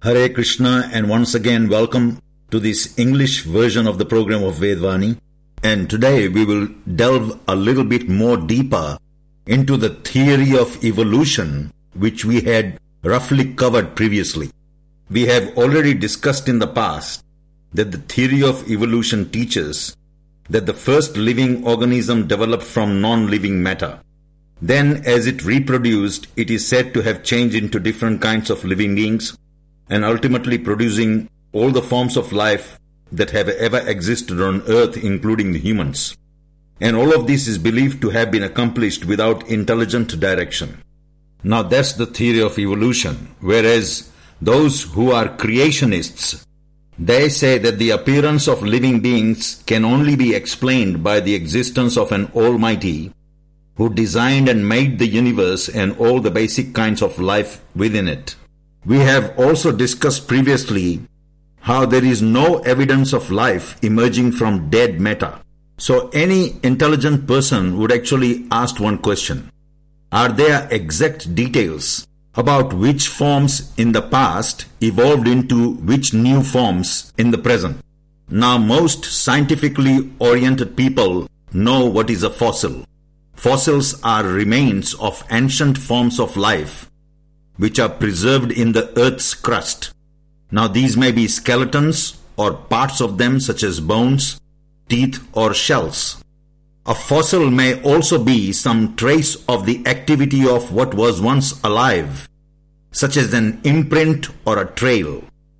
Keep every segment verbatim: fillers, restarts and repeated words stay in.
Hare Krishna, and once again welcome to this English version of the program of Vedvani. And today we will delve a little bit more deeper into the theory of evolution, which we had roughly covered previously. We have already discussed in the past that the theory of evolution teaches that the first living organism developed from non-living matter. Then, as it reproduced, it is said to have changed into different kinds of living beings, and ultimately producing all the forms of life that have ever existed on earth, including the humans. And all of this is believed to have been accomplished without intelligent direction. Now that's the theory of evolution, whereas those who are creationists, they say that the appearance of living beings can only be explained by the existence of an Almighty who designed and made the universe and all the basic kinds of life within it. We have also discussed previously how there is no evidence of life emerging from dead matter. So any intelligent person would actually ask one question. Are there exact details about which forms in the past evolved into which new forms in the present? Now most scientifically oriented people know what is a fossil. Fossils are remains of ancient forms of life which are preserved in the earth's crust. Now these may be skeletons or parts of them such as bones, teeth or shells. A fossil may also be some trace of the activity of what was once alive, such as an imprint or a trail.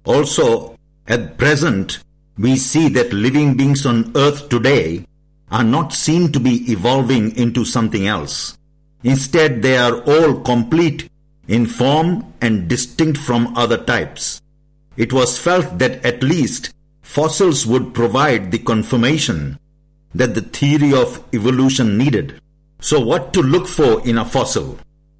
Also, at present, we see that living beings on earth today are not seen to be evolving into something else. Instead, they are all complete in form and distinct from other types. It was felt that at least fossils would provide the confirmation that the theory of evolution needed. So what to look for in a fossil?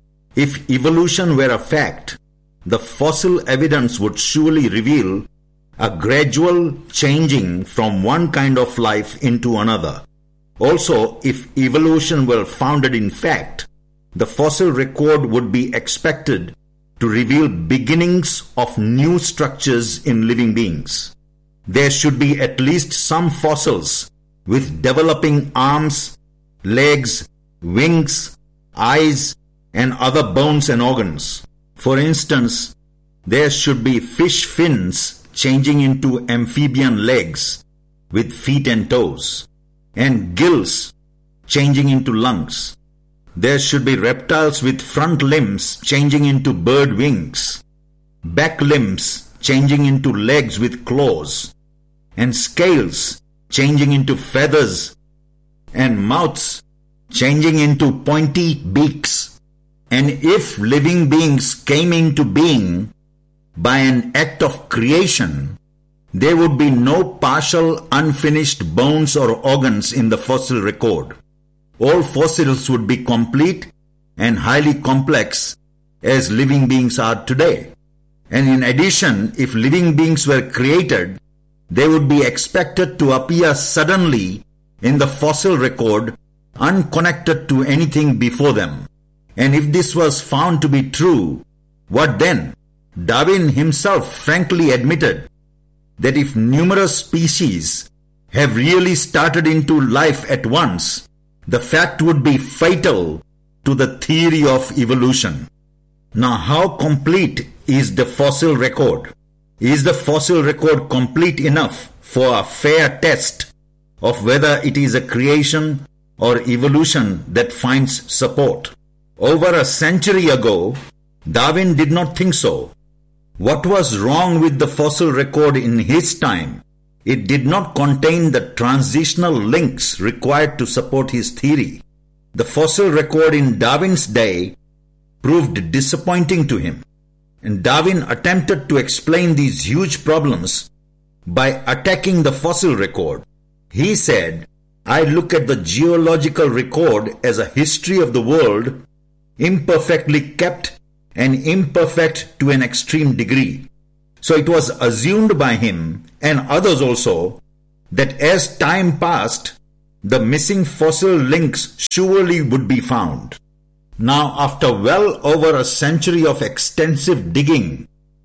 If evolution were a fact, the fossil evidence would surely reveal a gradual changing from one kind of life into another. Also, if evolution were founded in fact, the fossil record would be expected to reveal beginnings of new structures in living beings. There should be at least some fossils with developing arms, legs, wings, eyes, and other bones and organs. For instance, there should be fish fins changing into amphibian legs with feet and toes, and gills changing into lungs. There should be reptiles with front limbs changing into bird wings, back limbs changing into legs with claws, and scales changing into feathers, and mouths changing into pointy beaks. And if living beings came into being by an act of creation, there would be no partial unfinished bones or organs in the fossil record. All fossils would be complete and highly complex as living beings are today. And in addition, if living beings were created, they would be expected to appear suddenly in the fossil record unconnected to anything before them. And if this was found to be true, what then? Darwin himself frankly admitted that if numerous species have really started into life at once, the fact would be fatal to the theory of evolution. Now, how complete is the fossil record? Is the fossil record complete enough for a fair test of whether it is a creation or evolution that finds support? Over a century ago, Darwin did not think so. What was wrong with the fossil record in his time? It did not contain the transitional links required to support his theory. The fossil record in Darwin's day proved disappointing to him, and Darwin attempted to explain these huge problems by attacking the fossil record. He said, "I look at the geological record as a history of the world, imperfectly kept and imperfect to an extreme degree." So it was assumed by him and others also that as time passed, the missing fossil links surely would be found. Now, after well over a century of extensive digging,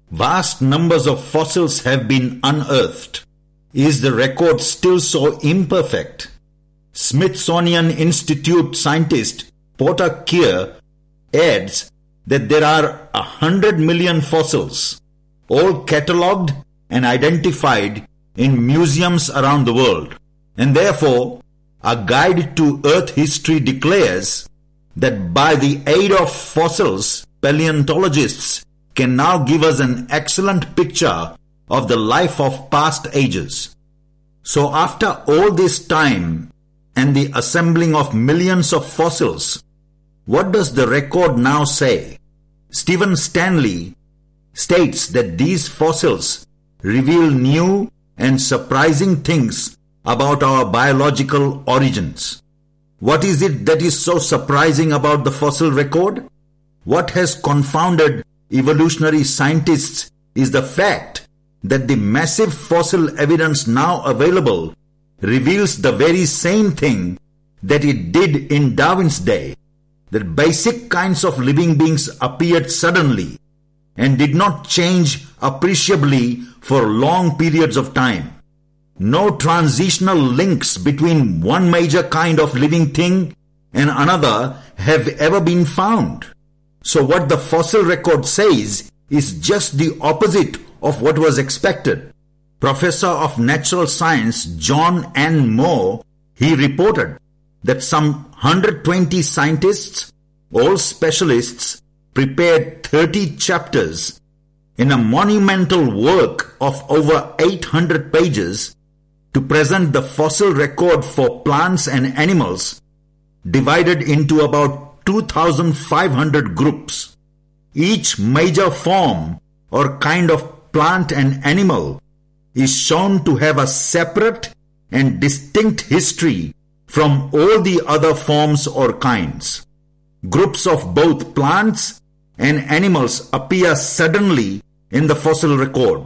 vast numbers of fossils have been unearthed, is the record still so imperfect? Smithsonian Institute scientist Porter Keir adds that there are a hundred million fossils, all catalogued and identified in museums around the world, and therefore a guide to Earth history declares that by the aid of fossils, paleontologists can now give us an excellent picture of the life of past ages. So after all this time and the assembling of millions of fossils, what does the record now say? Stephen Stanley states that these fossils reveal new and surprising things about our biological origins. What is it that is so surprising about the fossil record? What has confounded evolutionary scientists is the fact that the massive fossil evidence now available reveals the very same thing that it did in Darwin's day, that basic kinds of living beings appeared suddenly and did not change appreciably for long periods of time. No transitional links between one major kind of living thing and another have ever been found. So what the fossil record says is just the opposite of what was expected. Professor of Natural Science John N. Moore, he reported that some one hundred twenty scientists, all specialists, prepared thirty chapters in a monumental work of over eight hundred pages to present the fossil record for plants and animals, divided into about two thousand five hundred groups. Each major form or kind of plant and animal is shown to have a separate and distinct history from all the other forms or kinds. Groups of both plants and animals appear suddenly in the fossil record.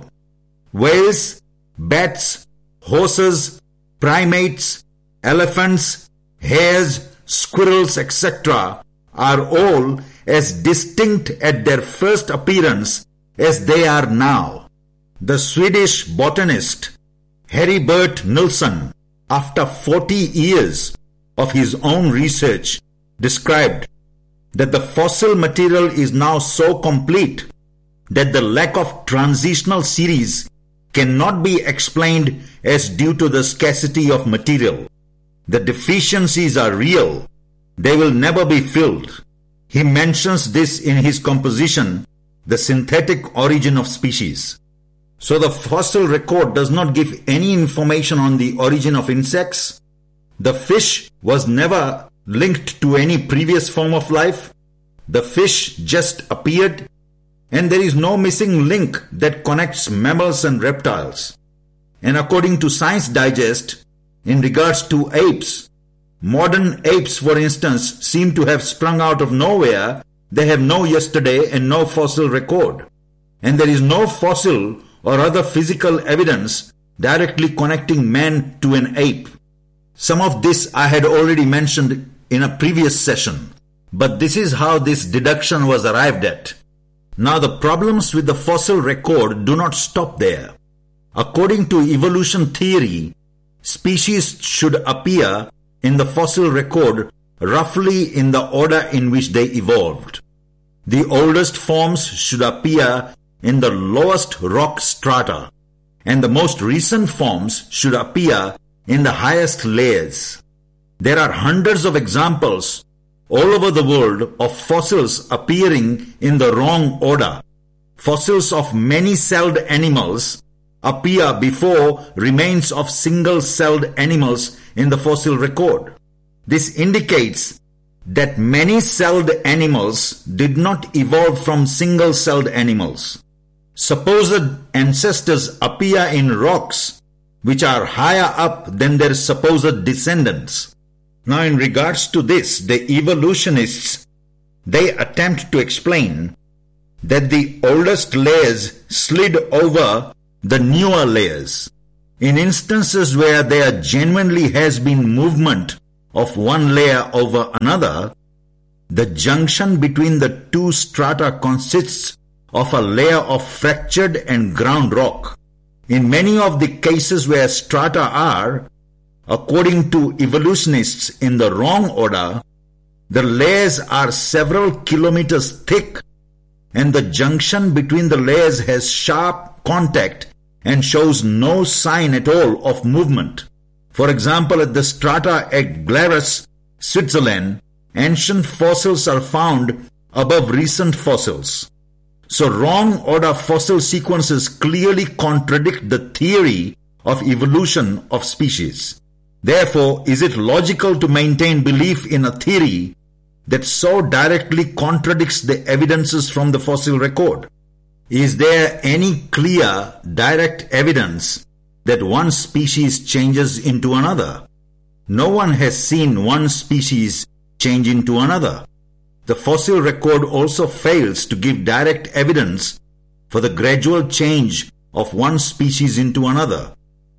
Whales, bats, horses, primates, elephants, hares, squirrels, et cetera are all as distinct at their first appearance as they are now. The Swedish botanist Heribert Nilsson, after forty years of his own research, described that the fossil material is now so complete that the lack of transitional series cannot be explained as due to the scarcity of material. The deficiencies are real. They will never be filled. He mentions this in his composition, The Synthetic Origin of Species. So the fossil record does not give any information on the origin of insects. The fish was never linked to any previous form of life. The fish just appeared, and there is no missing link that connects mammals and reptiles. And according to Science Digest, in regards to apes, modern apes, for instance, seem to have sprung out of nowhere. They have no yesterday and no fossil record. And there is no fossil or other physical evidence directly connecting man to an ape. Some of this I had already mentioned in a previous session, but this is how this deduction was arrived at. Now the problems with the fossil record do not stop there. According to evolution theory, species should appear in the fossil record roughly in the order in which they evolved. The oldest forms should appear in the lowest rock strata, and the most recent forms should appear in the highest layers. There are hundreds of examples all over the world of fossils appearing in the wrong order. Fossils of many-celled animals appear before remains of single-celled animals in the fossil record. This indicates that many-celled animals did not evolve from single-celled animals. Supposed ancestors appear in rocks which are higher up than their supposed descendants. Now in regards to this, the evolutionists, they attempt to explain that the oldest layers slid over the newer layers. In instances where there genuinely has been movement of one layer over another, the junction between the two strata consists of a layer of fractured and ground rock. In many of the cases where strata are, according to evolutionists, in the wrong order, the layers are several kilometers thick, and the junction between the layers has sharp contact and shows no sign at all of movement. For example, at the strata at Glarus, Switzerland, ancient fossils are found above recent fossils. So wrong order fossil sequences clearly contradict the theory of evolution of species. Therefore, is it logical to maintain belief in a theory that so directly contradicts the evidences from the fossil record? Is there any clear, direct evidence that one species changes into another? No one has seen one species change into another. The fossil record also fails to give direct evidence for the gradual change of one species into another.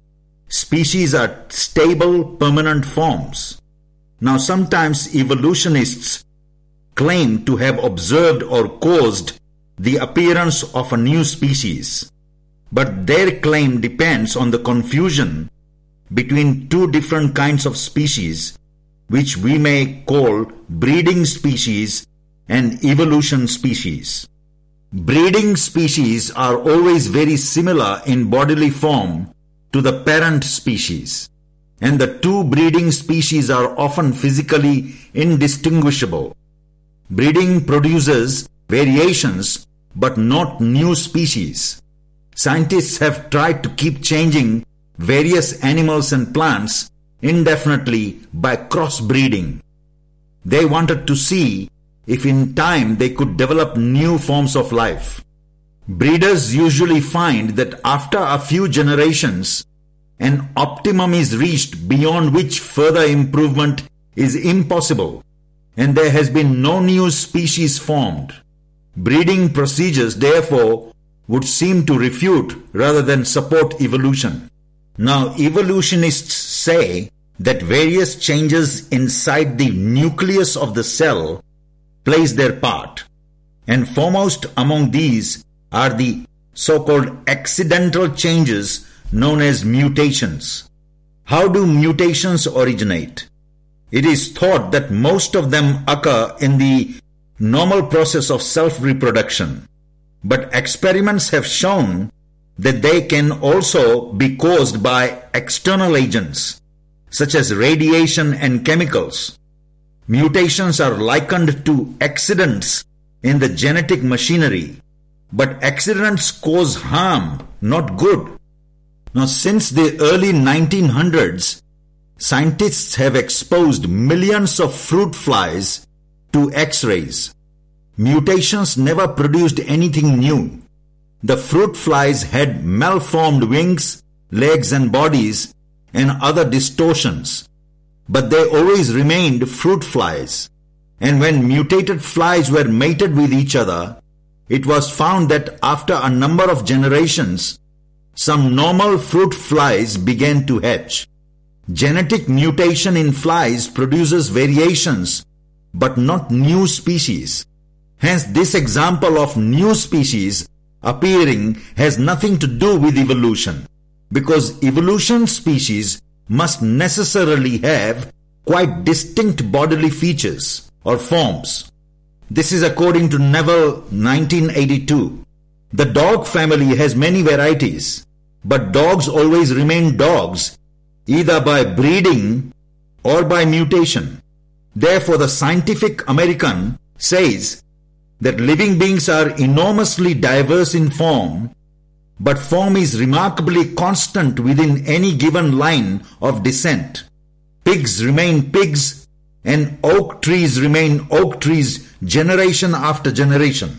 Species are stable, permanent forms. Now, sometimes evolutionists claim to have observed or caused the appearance of a new species, but their claim depends on the confusion between two different kinds of species, which we may call breeding species and evolution species. Breeding species are always very similar in bodily form to the parent species, and the two breeding species are often physically indistinguishable. Breeding produces variations but not new species. Scientists have tried to keep changing various animals and plants indefinitely by crossbreeding. They wanted to see if in time they could develop new forms of life. Breeders usually find that after a few generations, an optimum is reached beyond which further improvement is impossible, and there has been no new species formed. Breeding procedures, therefore, would seem to refute rather than support evolution. Now, evolutionists say that various changes inside the nucleus of the cell plays their part, and foremost among these are the so-called accidental changes known as mutations. How do mutations originate? It is thought that most of them occur in the normal process of self-reproduction, but experiments have shown that they can also be caused by external agents, such as radiation and chemicals. Mutations are likened to accidents in the genetic machinery, but accidents cause harm, not good. Now, since the early nineteen hundreds, scientists have exposed millions of fruit flies to X-rays. Mutations never produced anything new. The fruit flies had malformed wings, legs and bodies and other distortions, but they always remained fruit flies. And when mutated flies were mated with each other, it was found that after a number of generations, some normal fruit flies began to hatch. Genetic mutation in flies produces variations, but not new species. Hence, this example of new species appearing has nothing to do with evolution, because evolution species must necessarily have quite distinct bodily features or forms. This is according to Neville, nineteen eighty-two. The dog family has many varieties, but dogs always remain dogs, either by breeding or by mutation. Therefore, the Scientific American says that living beings are enormously diverse in form, but form is remarkably constant within any given line of descent. Pigs remain pigs, and oak trees remain oak trees generation after generation.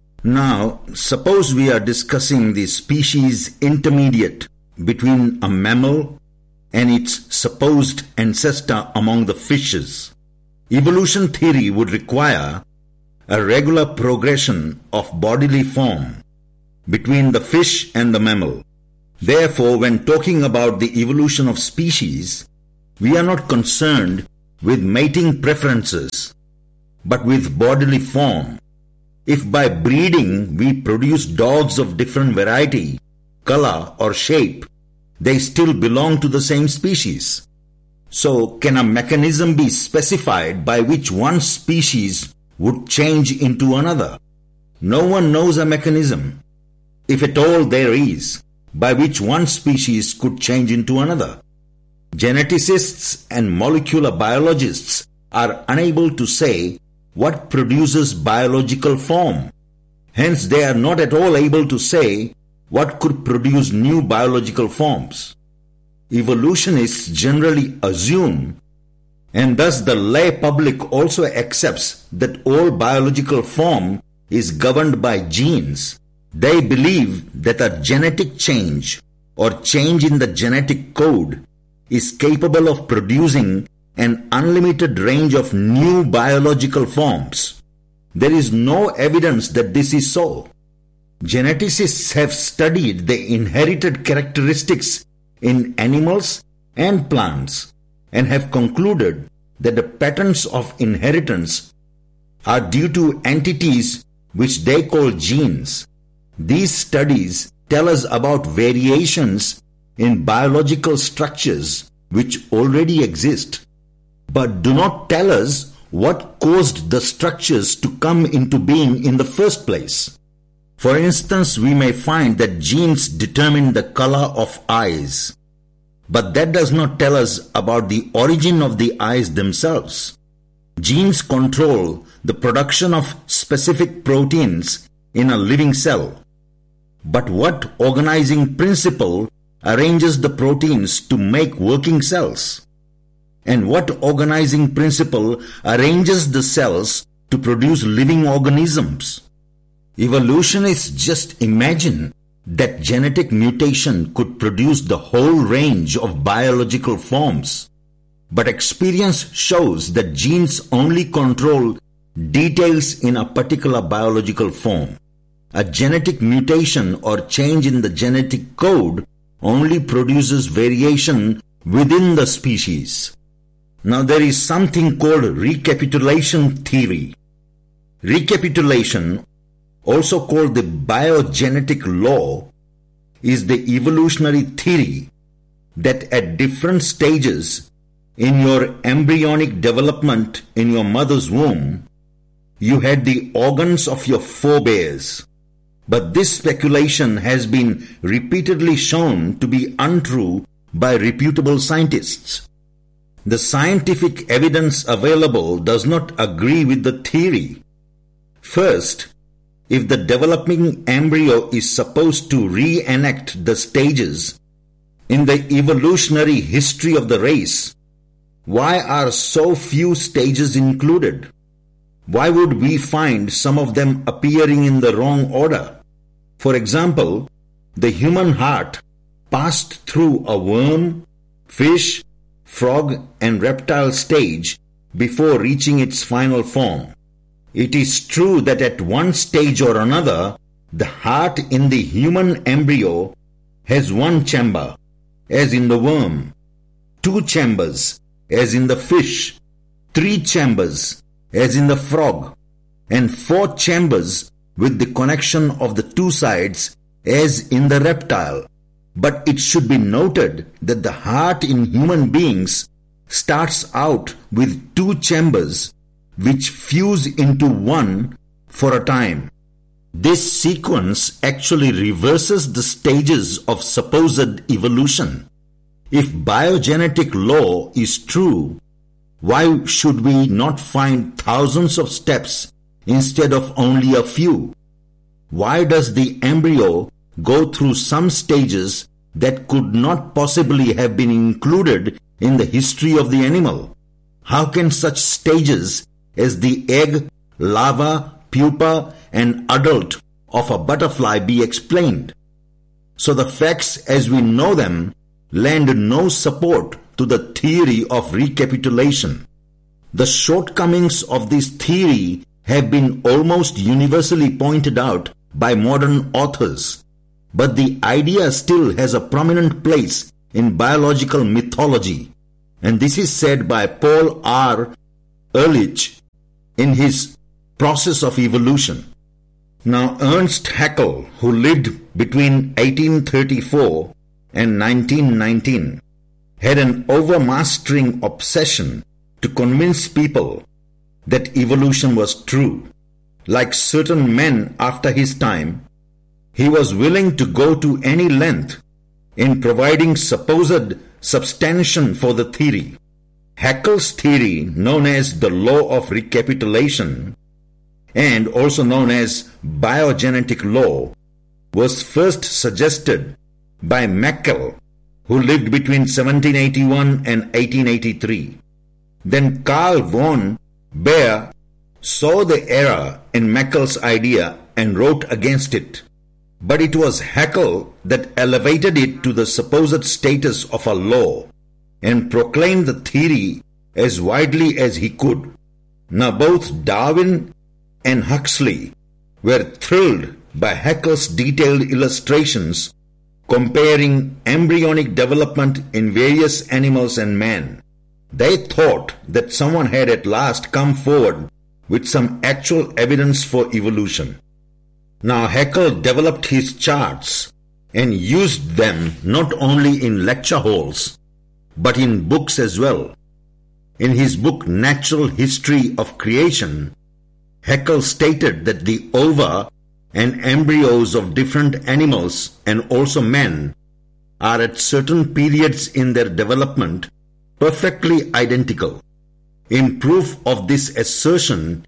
Now, suppose we are discussing the species intermediate between a mammal and its supposed ancestor among the fishes. Evolution theory would require a regular progression of bodily form between the fish and the mammal. Therefore, when talking about the evolution of species, we are not concerned with mating preferences, but with bodily form. If by breeding we produce dogs of different variety, color or shape, they still belong to the same species. So, can a mechanism be specified by which one species would change into another? No one knows a mechanism, if at all there is, by which one species could change into another. Geneticists and molecular biologists are unable to say what produces biological form. Hence, they are not at all able to say what could produce new biological forms. Evolutionists generally assume, and thus the lay public also accepts, that all biological form is governed by genes. They believe that a genetic change or change in the genetic code is capable of producing an unlimited range of new biological forms. There is no evidence that this is so. Geneticists have studied the inherited characteristics in animals and plants and have concluded that the patterns of inheritance are due to entities which they call genes. These studies tell us about variations in biological structures which already exist, but do not tell us what caused the structures to come into being in the first place. For instance, we may find that genes determine the color of eyes, but that does not tell us about the origin of the eyes themselves. Genes control the production of specific proteins in a living cell. But what organizing principle arranges the proteins to make working cells? And what organizing principle arranges the cells to produce living organisms? Evolutionists just imagine that genetic mutation could produce the whole range of biological forms. But experience shows that genes only control details in a particular biological form. A genetic mutation or change in the genetic code only produces variation within the species. Now there is something called recapitulation theory. Recapitulation, also called the biogenetic law, is the evolutionary theory that at different stages in your embryonic development in your mother's womb, you had the organs of your forebears. But this speculation has been repeatedly shown to be untrue by reputable scientists. The scientific evidence available does not agree with the theory. First, if the developing embryo is supposed to reenact the stages in the evolutionary history of the race, why are so few stages included? Why would we find some of them appearing in the wrong order? For example, the human heart passed through a worm, fish, frog and reptile stage before reaching its final form. It is true that at one stage or another, the heart in the human embryo has one chamber, as in the worm, two chambers, as in the fish, three chambers, as in the frog, and four chambers with the connection of the two sides, as in the reptile. But it should be noted that the heart in human beings starts out with two chambers which fuse into one for a time. This sequence actually reverses the stages of supposed evolution. If biogenetic law is true, why should we not find thousands of steps instead of only a few? Why does the embryo go through some stages that could not possibly have been included in the history of the animal? How can such stages as the egg, larva, pupa, and adult of a butterfly be explained? So the facts as we know them lend no support to the theory of recapitulation. The shortcomings of this theory have been almost universally pointed out by modern authors, but the idea still has a prominent place in biological mythology, and this is said by Paul R. Ehrlich in his Process of Evolution. Now, Ernst Haeckel, who lived between eighteen thirty-four and nineteen nineteen, had an overmastering obsession to convince people that evolution was true. Like certain men after his time, he was willing to go to any length in providing supposed substantiation for the theory. Haeckel's theory, known as the law of recapitulation, and also known as biogenetic law, was first suggested by Meckel, who lived between seventeen eighty-one and eighteen eighty-three. Then Carl von Baer saw the error in Meckel's idea and wrote against it. But it was Haeckel that elevated it to the supposed status of a law and proclaimed the theory as widely as he could. Now both Darwin and Huxley were thrilled by Haeckel's detailed illustrations comparing embryonic development in various animals and man. They thought that someone had at last come forward with some actual evidence for evolution. Now Haeckel developed his charts and used them not only in lecture halls, but in books as well. In his book Natural History of Creation, Haeckel stated that the ova and embryos of different animals and also men are at certain periods in their development perfectly identical. In proof of this assertion,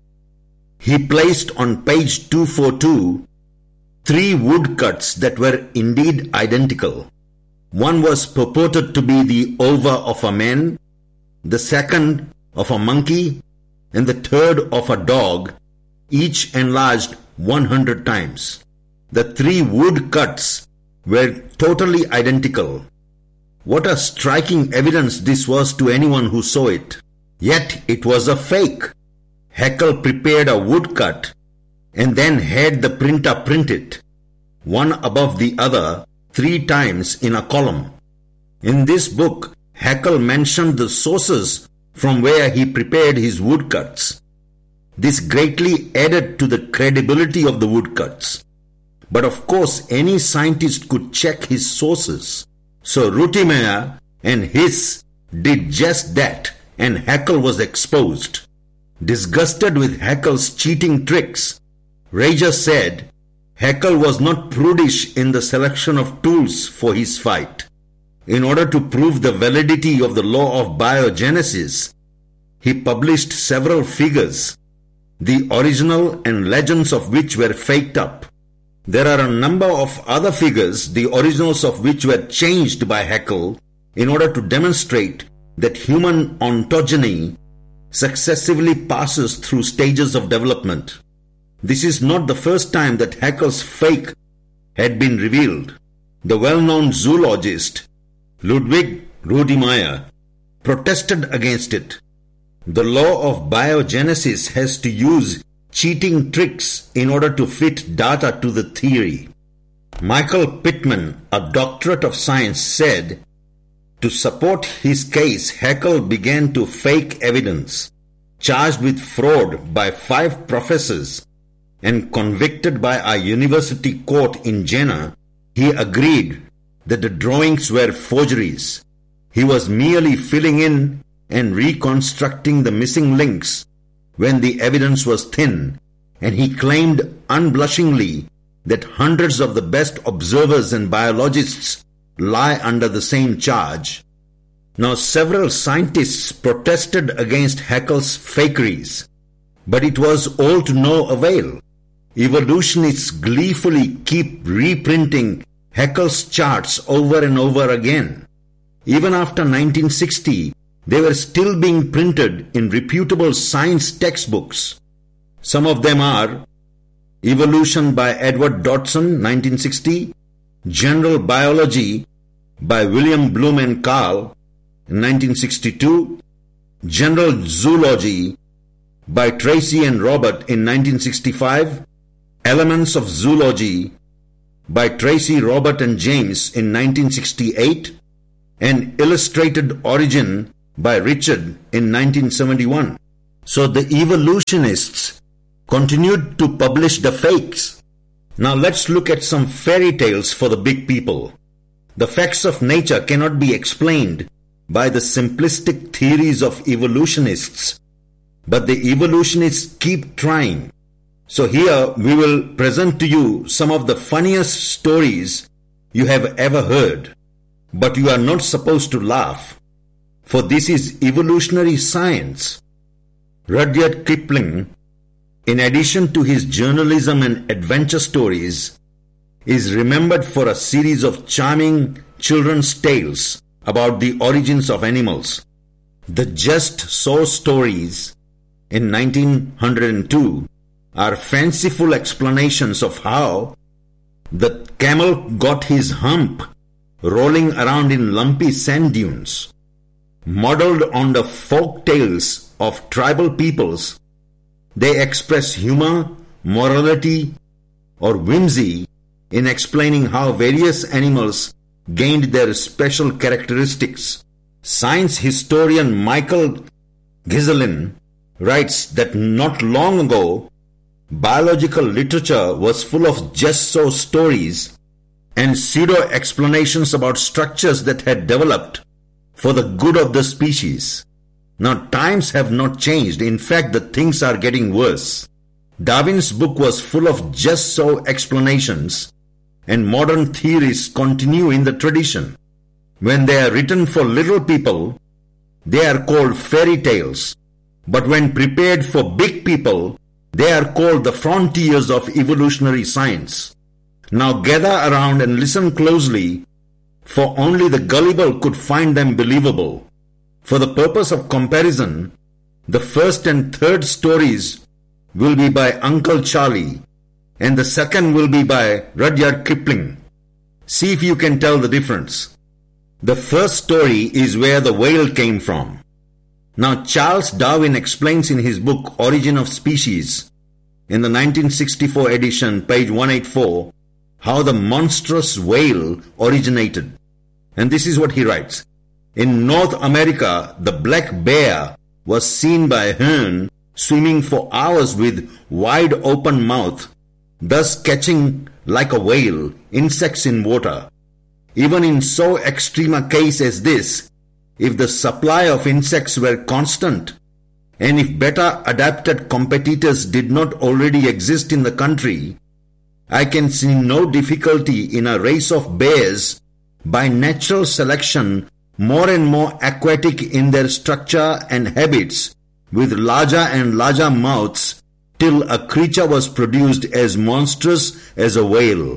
he placed on page two forty-two three woodcuts that were indeed identical. One was purported to be the ova of a man, the second of a monkey, and the third of a dog, each enlarged one hundred times. The three woodcuts were totally identical. What a striking evidence this was to anyone who saw it. Yet it was a fake. Haeckel prepared a woodcut and then had the printer print it, one above the other, three times in a column. In this book, Haeckel mentioned the sources from where he prepared his woodcuts. This greatly added to the credibility of the woodcuts. But of course, any scientist could check his sources. So Rutimeyer and Hiss did just that, and Haeckel was exposed. Disgusted with Haeckel's cheating tricks, Rager said Haeckel was not prudish in the selection of tools for his fight. In order to prove the validity of the law of biogenesis, he published several figures, the original and legends of which were faked up. There are a number of other figures, the originals of which were changed by Haeckel in order to demonstrate that human ontogeny successively passes through stages of development. This is not the first time that Haeckel's fake had been revealed. The well-known zoologist Ludwig Rutimeyer protested against it. The law of biogenesis has to use cheating tricks in order to fit data to the theory. Michael Pittman, a doctorate of science, said, to support his case, Haeckel began to fake evidence, charged with fraud by five professors and convicted by a university court in Jena. He agreed that the drawings were forgeries. He was merely filling in and reconstructing the missing links when the evidence was thin, and he claimed unblushingly that hundreds of the best observers and biologists lie under the same charge. Now several scientists protested against Haeckel's fakeries, but it was all to no avail. Evolutionists gleefully keep reprinting Haeckel's charts over and over again. Even after nineteen sixty, they were still being printed in reputable science textbooks. Some of them are Evolution by Edward Dodson, nineteen sixty, General Biology by William Bloom and Carl, nineteen sixty-two, General Zoology by Tracy and Robert in nineteen sixty-five, Elements of Zoology by Tracy, Robert and James in nineteen sixty-eight, and Illustrated Origin by Richard in nineteen seventy-one. So the evolutionists continued to publish the fakes. Now let's look at some fairy tales for the big people. The facts of nature cannot be explained by the simplistic theories of evolutionists, but the evolutionists keep trying. So here we will present to you some of the funniest stories you have ever heard. But you are not supposed to laugh, for this is evolutionary science. Rudyard Kipling, in addition to his journalism and adventure stories, is remembered for a series of charming children's tales about the origins of animals. The Just So stories in nineteen oh two are fanciful explanations of how the camel got his hump rolling around in lumpy sand dunes. Modeled on the folk tales of tribal peoples, they express humor, morality, or whimsy in explaining how various animals gained their special characteristics. Science historian Michael Ghiselin writes that not long ago, biological literature was full of just so stories and pseudo-explanations about structures that had developed for the good of the species. Now times have not changed. In fact, the things are getting worse. Darwin's book was full of just so explanations, and modern theories continue in the tradition. When they are written for little people, they are called fairy tales. But when prepared for big people, they are called the frontiers of evolutionary science. Now gather around and listen closely, for only the gullible could find them believable. For the purpose of comparison, the first and third stories will be by Uncle Charlie, and the second will be by Rudyard Kipling. See if you can tell the difference. The first story is where the whale came from. Now Charles Darwin explains in his book Origin of Species, in the nineteen sixty-four edition, page one eighty-four, how the monstrous whale originated. And this is what he writes. In North America, the black bear was seen by Hearne swimming for hours with wide open mouth, thus catching, like a whale, insects in water. Even in so extreme a case as this, if the supply of insects were constant, and if better adapted competitors did not already exist in the country, I can see no difficulty in a race of bears by natural selection more and more aquatic in their structure and habits, with larger and larger mouths, till a creature was produced as monstrous as a whale.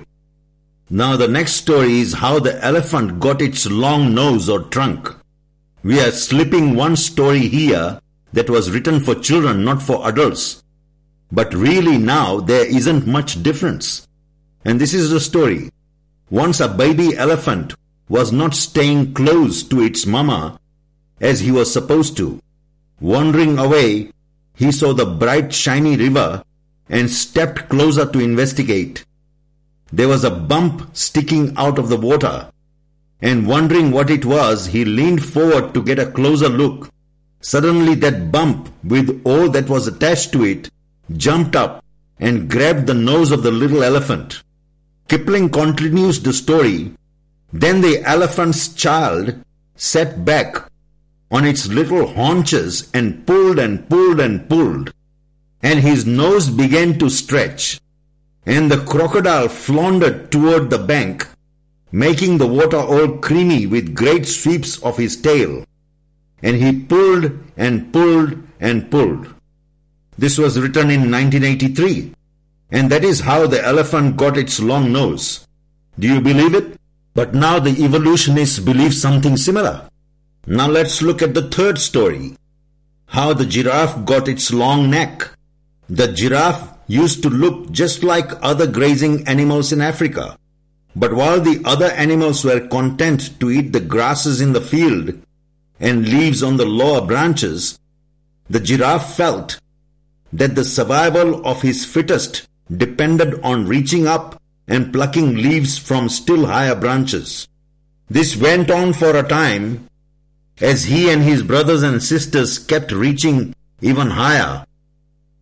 Now the next story is how the elephant got its long nose or trunk. We are slipping one story here that was written for children, not for adults. But really now there isn't much difference. And this is the story. Once a baby elephant was not staying close to its mama as he was supposed to. Wandering away, he saw the bright shiny river and stepped closer to investigate. There was a bump sticking out of the water, and wondering what it was, he leaned forward to get a closer look. Suddenly that bump, with all that was attached to it, jumped up and grabbed the nose of the little elephant. Kipling continues the story. Then the elephant's child sat back on its little haunches and pulled and pulled and pulled, and his nose began to stretch, and the crocodile floundered toward the bank, making the water all creamy with great sweeps of his tail, and he pulled and pulled and pulled. This was written in nineteen eighty-three, and that is how the elephant got its long nose. Do you believe it? But now the evolutionists believe something similar. Now let's look at the third story, how the giraffe got its long neck. The giraffe used to look just like other grazing animals in Africa. But while the other animals were content to eat the grasses in the field and leaves on the lower branches, the giraffe felt that the survival of his fittest depended on reaching up and plucking leaves from still higher branches. This went on for a time as he and his brothers and sisters kept reaching even higher.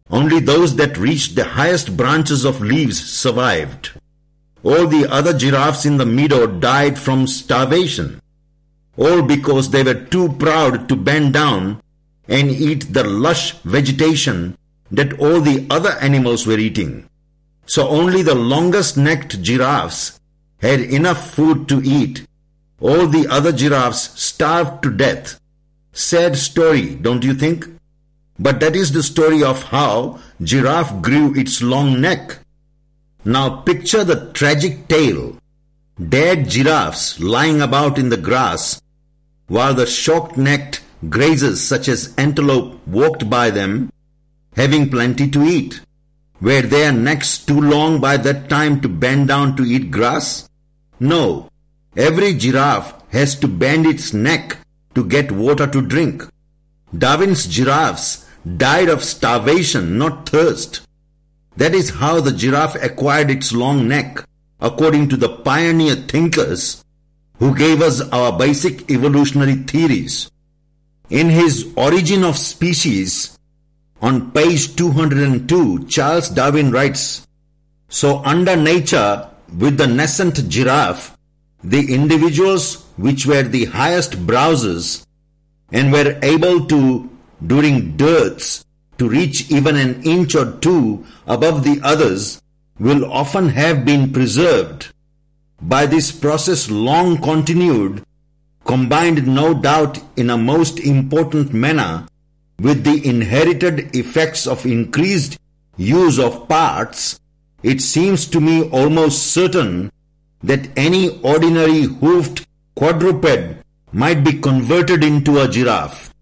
Only those that reached the highest branches of leaves survived. All the other giraffes in the meadow died from starvation, all because they were too proud to bend down and eat the lush vegetation that all the other animals were eating. So only the longest-necked giraffes had enough food to eat. All the other giraffes starved to death. Sad story, don't you think? But that is the story of how giraffe grew its long neck. Now picture the tragic tale. Dead giraffes lying about in the grass while the short-necked grazers such as antelope walked by them, having plenty to eat. Were their necks too long by that time to bend down to eat grass? No. Every giraffe has to bend its neck to get water to drink. Darwin's giraffes died of starvation, not thirst. That is how the giraffe acquired its long neck, according to the pioneer thinkers who gave us our basic evolutionary theories. In his Origin of Species, on page two hundred two, Charles Darwin writes, "So under nature, with the nascent giraffe, the individuals which were the highest browsers and were able to, during dearths, to reach even an inch or two above the others, will often have been preserved. By this process long continued, combined no doubt in a most important manner with the inherited effects of increased use of parts, it seems to me almost certain that any ordinary hoofed quadruped might be converted into a giraffe."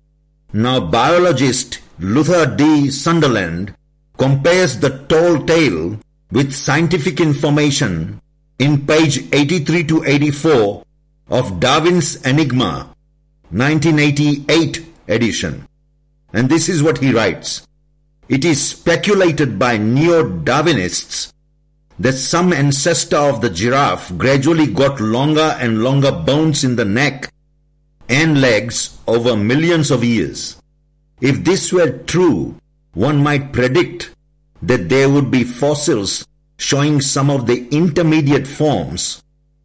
Now biologist Luther D. Sunderland compares the tall tale with scientific information in page eighty-three to eighty-four of Darwin's Enigma, nineteen eighty-eight edition. And this is what he writes. "It is speculated by neo-Darwinists that some ancestor of the giraffe gradually got longer and longer bones in the neck and legs over millions of years. If this were true, one might predict that there would be fossils showing some of the intermediate forms,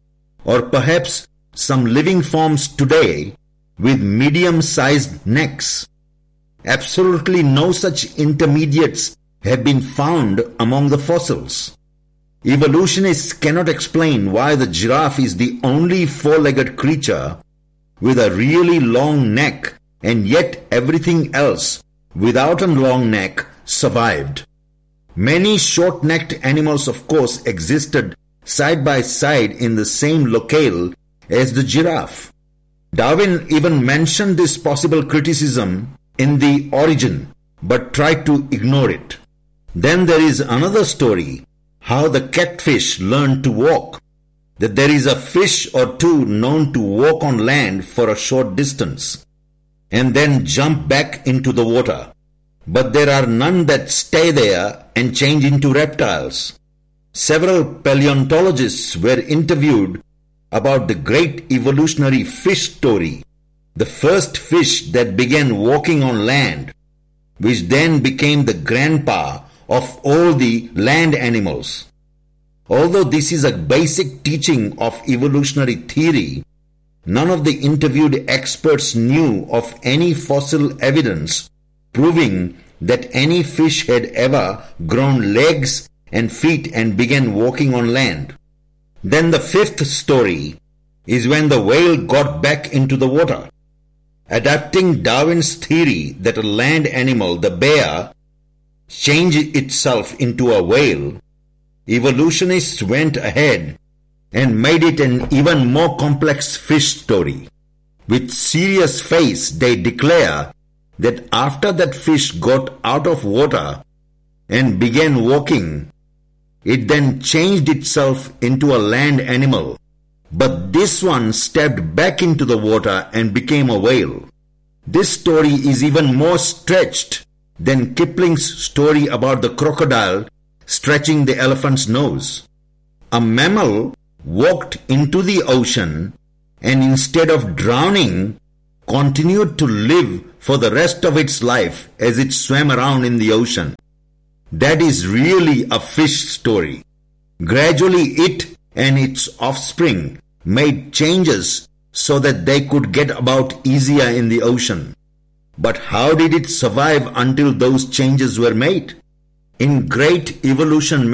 or perhaps some living forms today with medium-sized necks. Absolutely no such intermediates have been found among the fossils. Evolutionists cannot explain why the giraffe is the only four-legged creature with a really long neck, and yet everything else without a long neck survived. Many short-necked animals, of course, existed side by side in the same locale as the giraffe. Darwin even mentioned this possible criticism in the Origin, but tried to ignore it. Then there is another story, how the catfish learned to walk, that there is a fish or two known to walk on land for a short distance and then jump back into the water. But there are none that stay there and change into reptiles. Several paleontologists were interviewed about the great evolutionary fish story, the first fish that began walking on land, which then became the grandpa of all the land animals. Although this is a basic teaching of evolutionary theory, none of the interviewed experts knew of any fossil evidence proving that any fish had ever grown legs and feet and began walking on land. Then the fifth story is when the whale got back into the water. Adapting Darwin's theory that a land animal, the bear, changed itself into a whale, evolutionists went ahead and made it an even more complex fish story. With serious face, they declare that after that fish got out of water and began walking, it then changed itself into a land animal. But this one stepped back into the water and became a whale. This story is even more stretched than Kipling's story about the crocodile stretching the elephant's nose. A mammal walked into the ocean and instead of drowning, continued to live for the rest of its life as it swam around in the ocean. That is really a fish story. Gradually it and its offspring made changes so that they could get about easier in the ocean. But how did it survive until those changes were made? In great evolution